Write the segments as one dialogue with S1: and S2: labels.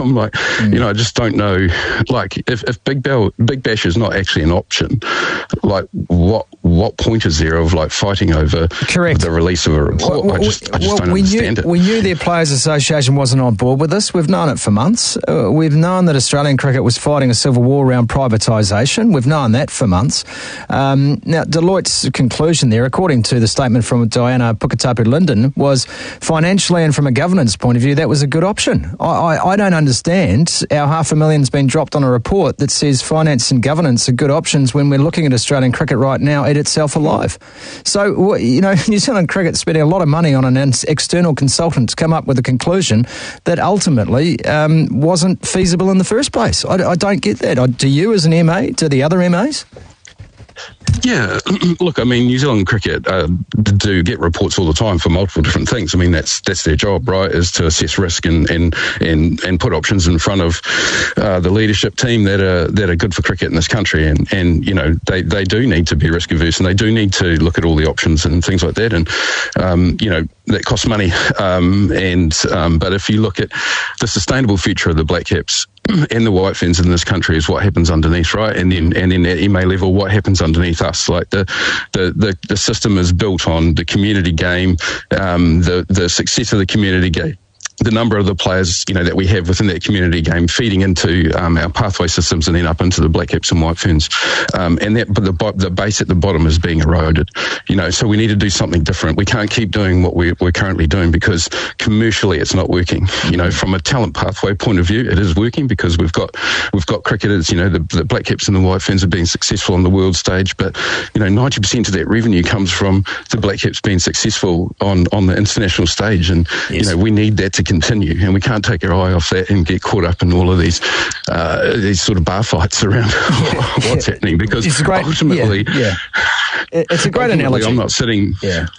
S1: I'm like, I just don't know. Like, if Big Bash is not actually an option, like, what point is there of like fighting over the release of a report? I just don't understand it.
S2: We knew the Players Association wasn't on board with this. We've known it for months. We've known that Australian cricket was fighting a civil war around privatisation. We've known that for months. Now, Deloitte's conclusion there, according to the statement from Diana Pukatapu-Linden, was financially and from a governance point of view, that was a good option. I don't understand how $500,000's been dropped on a report that says finance and governance are good options when we're looking at Australian cricket right now eat itself alive. So, New Zealand cricket spending a lot of money on an external consultant to come up with a conclusion that ultimately wasn't feasible in the first place. I don't get that. Do you as an MA? Do the other MAs?
S1: Yeah, look, I mean, New Zealand cricket do get reports all the time for multiple different things. I mean, that's their job, right, is to assess risk and put options in front of the leadership team that are good for cricket in this country. And they do need to be risk averse, and they do need to look at all the options and things like that. And that costs money. But if you look at the sustainable future of the Black Caps and the White Ferns in this country is what happens underneath, right? And then at MA level, what happens underneath us? Like the system is built on the community game, the success of the community game, the number of the players, that we have within that community game feeding into our pathway systems and then up into the Black Caps and White Ferns. But the base at the bottom is being eroded, so we need to do something different. We can't keep doing what we're currently doing because commercially it's not working. From a talent pathway point of view, it is working because we've got cricketers, the Black Caps and the White Ferns are being successful on the world stage, but 90% of that revenue comes from the Black Caps being successful on the international stage, and yes. We need that to continue, and we can't take our eye off that and get caught up in all of these sort of bar fights around what's happening, because ultimately
S2: it's a great analogy.
S1: I'm not sitting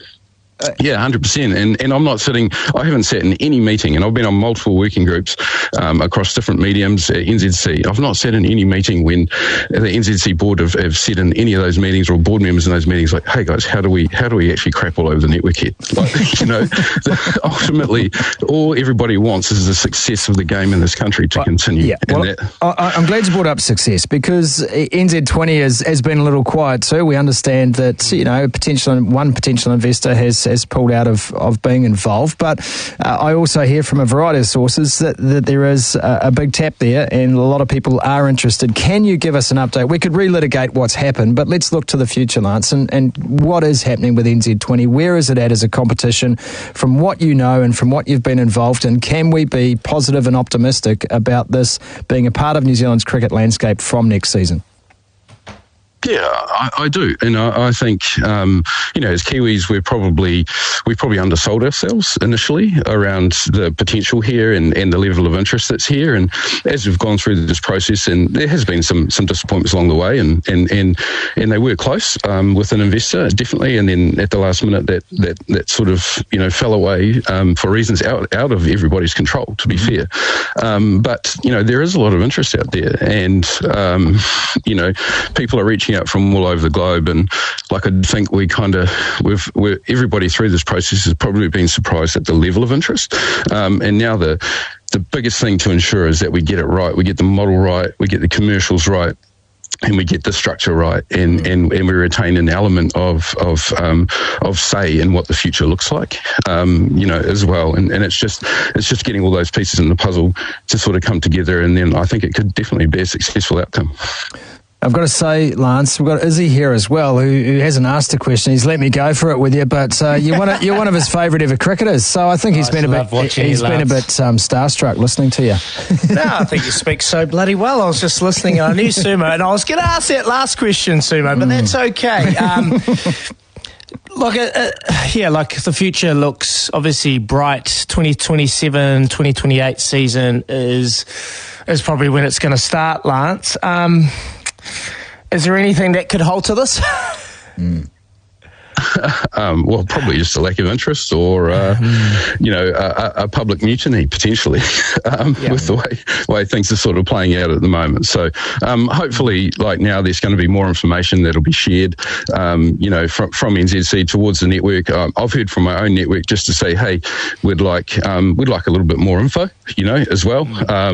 S1: 100%. And I'm not sitting, I haven't sat in any meeting, and I've been on multiple working groups across different mediums at NZC. I've not sat in any meeting when the NZC board have said in any of those meetings, or board members in those meetings, like, hey guys, how do we actually crap all over the network here? Like, ultimately, all everybody wants is the success of the game in this country to continue.
S2: Yeah. Well, I'm glad you brought up success, because NZ20 has been a little quiet too. We understand that, one potential investor has pulled out of being involved, but I also hear from a variety of sources that there is a big tap there, and a lot of people are interested. Can you give us an update? We could relitigate what's happened, but let's look to the future, Lance, and what is happening with NZ20? Where is it at as a competition, from what you know and from what you've been involved in? Can we be positive and optimistic about this being a part of New Zealand's cricket landscape from next season?
S1: Yeah, I do, and I think as Kiwis, we probably undersold ourselves initially around the potential here and the level of interest that's here. And as we've gone through this process, and there has been some disappointments along the way, and they were close with an investor, definitely, and then at the last minute that sort of fell away for reasons out of everybody's control, to be fair. But there is a lot of interest out there, and people are reaching out from all over the globe, and like I think everybody through this process has probably been surprised at the level of interest, and now the biggest thing to ensure is that we get it right, we get the model right, we get the commercials right, and we get the structure right, and we retain an element of say in what the future looks like, as well. And it's just getting all those pieces in the puzzle to sort of come together, and then I think it could definitely be a successful outcome.
S2: I've got to say, Lance, we've got Izzy here as well, who hasn't asked a question. He's let me go for it with you, but you're one of his favourite ever cricketers. So I think he's been a bit starstruck listening to you.
S3: No, I think you speak so bloody well. I was just listening, and I knew Sumo, and I was going to ask that last question, Sumo, but that's okay. Like the future looks obviously bright. 2027, 2028 season is probably when it's going to start, Lance. Is there anything that could alter this?
S1: Well, probably just a lack of interest, or a public mutiny potentially, with the way things are sort of playing out at the moment. So hopefully, like now, there's going to be more information that'll be shared, from NZC towards the network. I've heard from my own network just to say, hey, we'd like a little bit more info, as well.